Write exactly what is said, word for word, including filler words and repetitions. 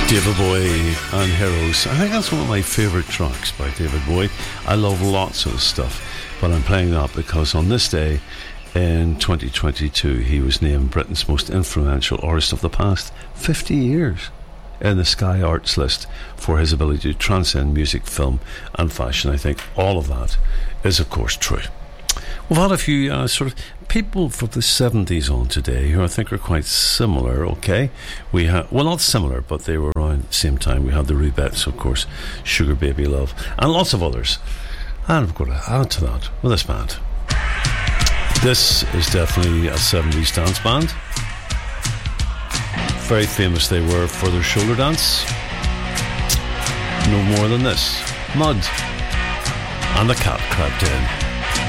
David Bowie and Heroes. I think that's one of my favourite tracks by David Bowie. I love lots of his stuff, but I'm playing that because on this day in twenty twenty-two he was named Britain's most influential artist of the past fifty years in the Sky Arts list for his ability to transcend music, film and fashion. I think all of that is of course true. We've had a few uh, sort of people from the seventies on today who I think are quite similar. Okay, we have, well, not similar, but they were around the same time. We had the Rubettes, of course, Sugar Baby Love, and lots of others. And we've got to add to that with this band. This is definitely a seventies dance band. Very famous they were for their shoulder dance. No more than this. Mud. And the cat crept in.